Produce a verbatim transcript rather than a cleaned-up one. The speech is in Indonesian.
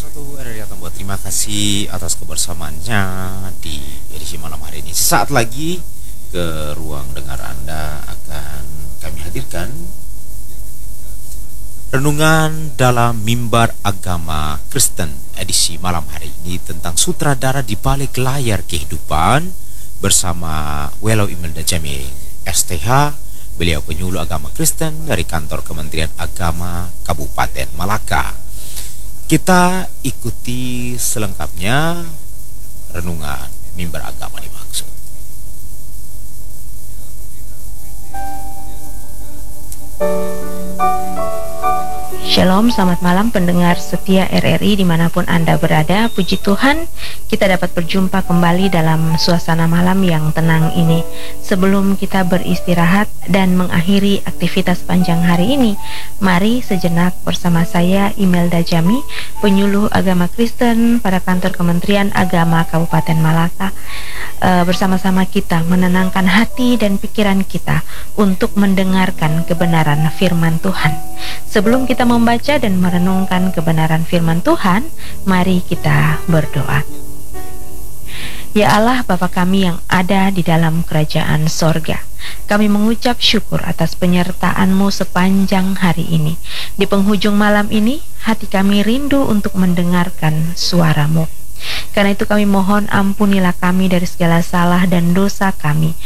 satu R R I Atambua, terima kasih atas kebersamaannya di edisi malam hari ini. Sesaat lagi ke ruang dengar Anda akan kami hadirkan renungan dalam mimbar agama Kristen edisi malam hari ini tentang sutradara di balik layar kehidupan bersama Welo Imelda Jamil S T H. Beliau penyuluh agama Kristen dari kantor Kementerian Agama Kabupaten Malaka. Kita ikuti selengkapnya renungan mimbar agama dimaksud. Shalom, selamat malam pendengar setia R R I dimanapun Anda berada. Puji Tuhan, kita dapat berjumpa kembali dalam suasana malam yang tenang ini. Sebelum kita beristirahat dan mengakhiri aktivitas panjang hari ini, mari sejenak bersama saya Imelda Jami, penyuluh agama Kristen pada kantor Kementerian Agama Kabupaten Malaka, e, bersama-sama kita menenangkan hati dan pikiran kita untuk mendengarkan kebenaran firman Tuhan. Sebelum kita membaca dan merenungkan kebenaran firman Tuhan, mari kita berdoa. Ya Allah, Bapa kami yang ada di dalam kerajaan sorga, kami mengucap syukur atas penyertaan-Mu sepanjang hari ini. Di penghujung malam ini, hati kami rindu untuk mendengarkan suara-Mu. Karena itu kami mohon, ampunilah kami dari segala salah dan dosa kami.